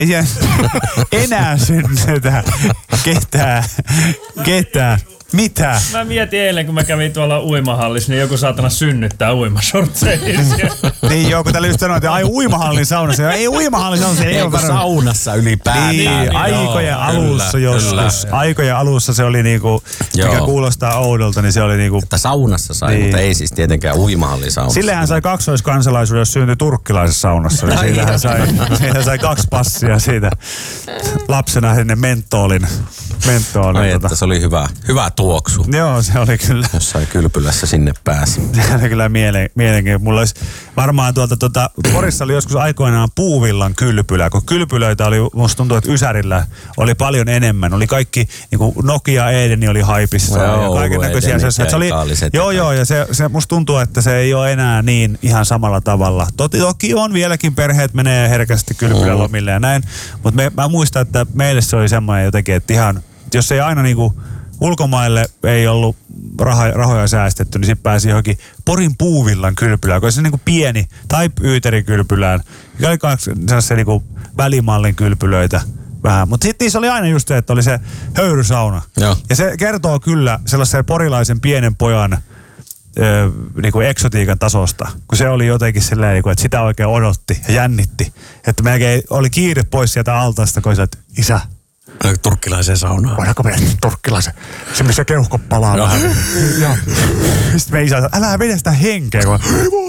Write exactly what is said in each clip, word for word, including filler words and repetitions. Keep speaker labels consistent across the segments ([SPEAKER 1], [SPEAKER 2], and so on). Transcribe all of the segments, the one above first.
[SPEAKER 1] enää synnytä ketään, ketään. Mitä?
[SPEAKER 2] Mä mietin eilen, kun mä kävin tuolla uimahallissa, niin joku saatana synnyttää uimasortseihin.
[SPEAKER 1] Niin joo, kun täällä just sanoin, että ai uimahallin saunassa. Ei uimahallin saunassa. Ei ole
[SPEAKER 3] saunassa ylipäätään.
[SPEAKER 1] Niin, niin aikojen joo, alussa kyllä, joskus. Kyllä. Aikojen alussa se oli niinku, joo. mikä kuulostaa oudolta, niin se oli niinku...
[SPEAKER 3] Että saunassa sai, niin. Mutta ei siis tietenkään uimahallin saunassa.
[SPEAKER 1] Sillehän sai kaksoiskansalaisuuden, jos syntyi turkkilaisessa saunassa. Niin siitähän sai, siitä sai kaksi passia siitä lapsena sinne mentoolin. mentoolin
[SPEAKER 3] Ai
[SPEAKER 1] tota.
[SPEAKER 3] Että se oli hyvä, hyvä tuoksu.
[SPEAKER 1] Joo, se oli kyllä.
[SPEAKER 3] Jossain kylpylässä sinne pääsi.
[SPEAKER 1] Se oli kyllä mielen, mielenkiintoinen. Mulla olisi varmaan tuolta tuota, Porissa oli joskus aikoinaan Puuvillan kylpylä, kun kylpylöitä oli, musta tuntuu, että Ysärillä oli paljon enemmän. Oli kaikki, niin kuin Nokia Edeni oli haipissa no, ja kaiken näköisiä. Se, se oli, joo, joo, ja se, se musta tuntuu, että se ei ole enää niin ihan samalla tavalla. Toki, toki on vieläkin, perheet menee herkästi kylpylälomille ja näin, mutta mä muistan, että meille se oli semmoinen jotenkin, että ihan, jos ei aina niinku ulkomaille ei ollut raha, rahoja säästetty, niin sitten pääsi johonkin Porin Puuvillan kylpylään, kun se niinku pieni, tai Yyterin kylpylään, mikä oli kaksi sellaisia niinku välimallin kylpylöitä vähän. Mutta sitten niissä oli aina just se, että oli se höyrysauna. Joo. Ja se kertoo kyllä sellaisen porilaisen pienen pojan Öö, niinku eksotiikan tasosta, kun se oli jotenkin silleen, niinku, että sitä oikein odotti ja jännitti. Että melkein oli kiire pois sieltä altaasta, kun sä, että isä,
[SPEAKER 3] turkkilaiseen saunaan.
[SPEAKER 1] Voidaanko mennä turkkilaiseen? Se, missä keuhkot palaa no. vähän. Ja sitten me isä, älä vedä sitä henkeä. Kun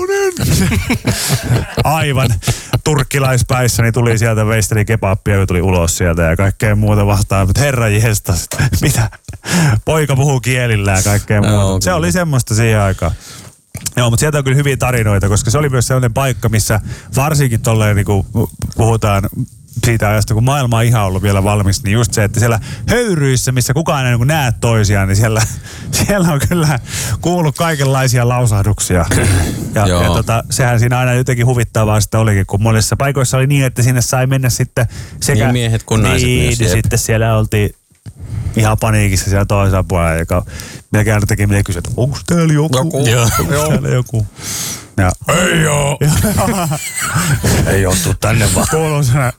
[SPEAKER 1] aivan turkkilaispäissä, niin tuli sieltä, veisteli kebappia, kun tuli ulos sieltä ja kaikkea muuta vastaan. Mutta herra jestas, mitä? Poika puhuu kielillä ja kaikkea muuta. No, se oli semmoista siihen aikaan. Joo, mutta sieltä on kyllä hyviä tarinoita, koska se oli myös sellainen paikka, missä varsinkin tolleen niin kuin puhutaan siitä ajasta, kun maailma on ihan ollut vielä valmis, niin just se, että siellä höyryissä, missä kukaan ei niin näe toisiaan, niin siellä, siellä on kyllä kuullut kaikenlaisia lausahduksia. Ja, ja tota, sehän siinä aina jotenkin huvittavaa sitten olikin, kun monissa paikoissa oli niin, että sinne sai mennä sitten sekä...
[SPEAKER 3] Niin miehet kuin naiset
[SPEAKER 1] niin,
[SPEAKER 3] myös.
[SPEAKER 1] Niin, sitten siellä oltiin ihan paniikissa siellä toisella puolella, joka melkein aina teki mitä kysyä, että onko täällä joku?
[SPEAKER 3] Joku. Joo.
[SPEAKER 1] Onko täällä joku? Ja,
[SPEAKER 3] ei oo. Ei oo, tuu tänne vaan.
[SPEAKER 1] Kuuluu sana.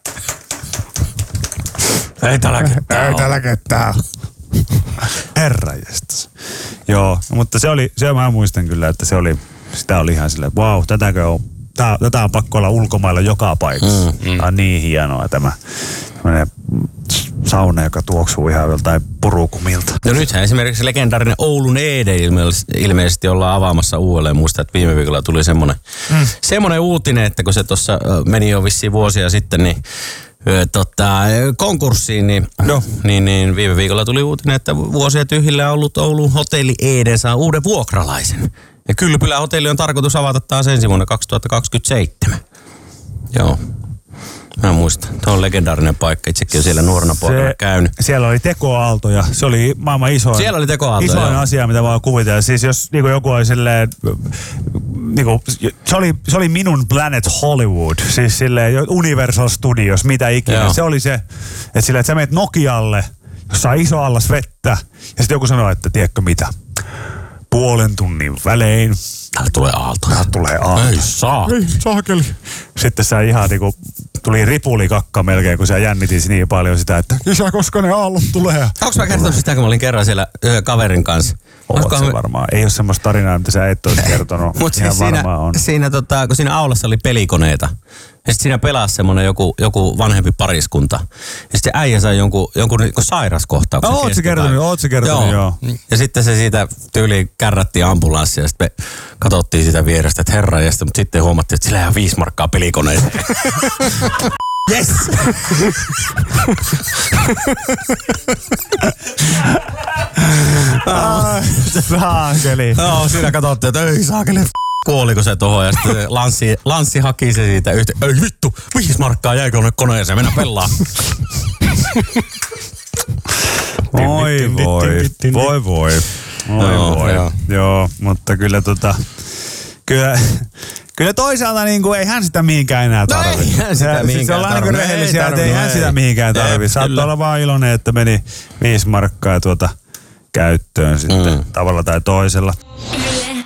[SPEAKER 3] Ei tällä ketään.
[SPEAKER 1] Ei tällä ketään. Herranjestas. Joo, mutta se oli, se mä muistan kyllä, että se oli, sitä oli ihan silleen, vau, wow, tätäkö on, tää, tätä on pakko olla ulkomailla joka paikassa. Mm, mm. Tämä on niin hienoa tämä. Tämmöinen sauna, joka tuoksuu ihan joltain purukumilta.
[SPEAKER 3] No nythän esimerkiksi legendaarinen Oulun Ede ilmeisesti ollaan avaamassa uudelleen. Muistan, että viime viikolla tuli semmoinen, mm. semmoinen uutinen, että kun se tuossa meni jo vissiin vuosia sitten, niin Tota, konkurssiin, niin, no. niin, niin viime viikolla tuli uutinen, että vuosia tyhjillä on ollut Oulun hotelli Ede saa uuden vuokralaisen. Ja Kylpylän hotelli on tarkoitus avata taas ensi vuonna kaksituhattakaksikymmentäseitsemän. Joo. Mä muistan. Tuo on legendaarinen paikka. Itsekin on siellä nuorena poikana käynyt.
[SPEAKER 1] Siellä oli tekoaaltoja. Se oli maailman isoin,
[SPEAKER 3] siellä oli tekoaaltoja,
[SPEAKER 1] isoin asia, mitä voi kuvitella. Siis jos niin joku oli silleen, niin kuin, se, oli, se oli minun Planet Hollywood. Siis silleen Universal Studios, mitä ikinä. Joo. Se oli se, että silleen, että sä menet Nokialle, jossa on iso allas vettä. Ja sitten joku sanoi, että tiedätkö mitä? Puolen tunnin välein.
[SPEAKER 3] Täällä tulee aalto.
[SPEAKER 1] Täällä tulee aalto.
[SPEAKER 3] Ei saa.
[SPEAKER 1] Ei saakeli. Sitten sä ihan niinku, tuli ripulikakka melkein, kun sä jännitit niin paljon sitä, että isä, koska ne aallot tulee.
[SPEAKER 3] Onko mä kertonut sitä, kun mä olin kerran siellä kaverin kanssa?
[SPEAKER 1] Oot se me... varmaan. Ei ole semmoista tarinaa, mitä sä et olisi kertonut.
[SPEAKER 3] Mutta siis siinä, siinä, tota, kun siinä aulassa oli pelikoneita. Ja sitten siinä pelasi semmoinen joku, joku vanhempi pariskunta. Ja sitten äijä sai jonkun, jonkun niin sairaskohtauksen.
[SPEAKER 1] No, oot se kertonut, oot se kertonut, joo. joo.
[SPEAKER 3] Ja sitten se siitä tyyliin kärrättiin ambulanssia ja sitten me katsottiin sitä vierestä, että herra jästä, mutta sitten huomattiin, että sillä ei ole viisi markkaa pelikoneita. Yes!
[SPEAKER 1] Saakeli.
[SPEAKER 3] Joo, siinä katsottiin, että ei saakeli. Kuoliko se tohon ja sitten Lanssi, Lanssi haki se siitä yhtä. Ei vittu, viisi markkaa jäikö onne koneeseen, mennä pelaa.
[SPEAKER 1] Voi voi, voi voi. Voi voi. Joo, joo, mutta kyllä tota, kyllä... Kyllä toisaalta niin kuin, ei hän sitä mihinkään enää tarvitse.
[SPEAKER 3] No ei hän sitä mihinkään
[SPEAKER 1] siis ollaan
[SPEAKER 3] tarvitse.
[SPEAKER 1] Niin rehellisiä, että ei hän sitä mihinkään tarvitse. Saattaa olla vaan iloinen, että meni viisi markkaa tuota käyttöön sitten mm. tavalla tai toisella.